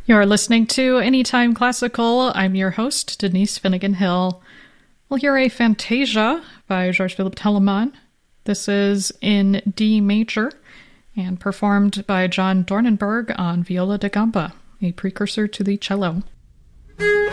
You're listening to Anytime Classical. I'm your host, Denise Finnegan Hill. We'll hear a Fantasia by Georges-Philippe Telemann. This is in D major and performed by John Dornenberg on viola da gamba, a precursor to the cello.